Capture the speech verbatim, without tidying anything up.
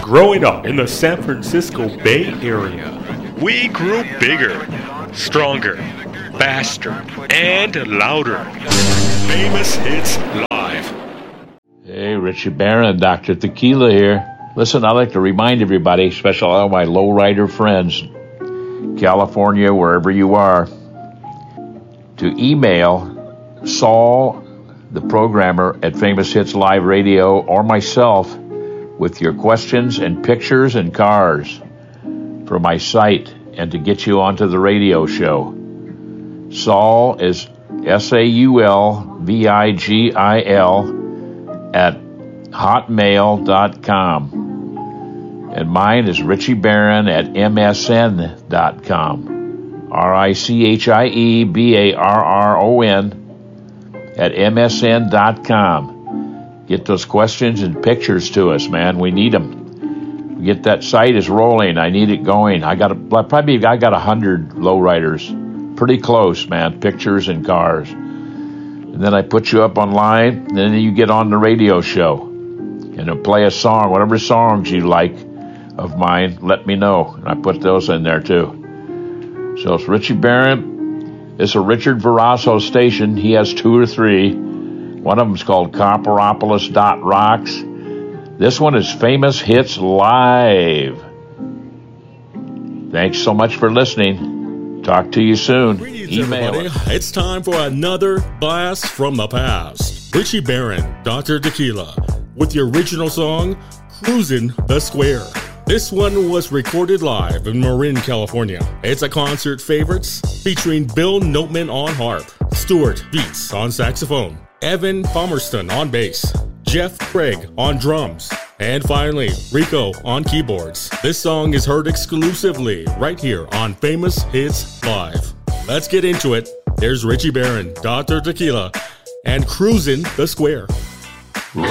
Growing up in the San Francisco Bay Area, we grew bigger, stronger, faster, and louder. Famous Hits Live. Hey, Richie Barron, Doctor Tequila here. Listen, I'd like to remind everybody, especially all my lowrider friends, California, wherever you are, to email Saul, the programmer at Famous Hits Live Radio, or myself with your questions and pictures and cars for my site and to get you onto the radio show. Saul is S A U L V I G I L at hotmail dot com. And mine is Richie Barron at M S N dot com. R I C H I E B A R R O N at M S N dot com. Get those questions and pictures to us, man. We need them. Get that site is rolling. I need it going. I got a, probably I got a hundred lowriders. Pretty close, man. Pictures and cars. And then I put you up online. And then you get on the radio show. And it'll play a song, whatever songs you like of mine, let me know. And I put those in there too. So it's Richie Barron. It's a Richard Verasso station. He has two or three. One of them is called Copperopolis dot rocks. This one is Famous Hits Live. Thanks so much for listening. Talk to you soon. Greetings, Email everybody. It. It's time for another blast from the past. Richie Barron, Doctor Tequila, with the original song, Cruisin' the Square. This one was recorded live in Marin, California. It's a concert favorites featuring Bill Notman on harp, Stuart Beats on saxophone, Evan Palmerston on bass, Jeff Craig on drums, and finally, Rico on keyboards. This song is heard exclusively right here on Famous Hits Live. Let's get into it. There's Richie Barron, Doctor Tequila, and Cruisin' the Square.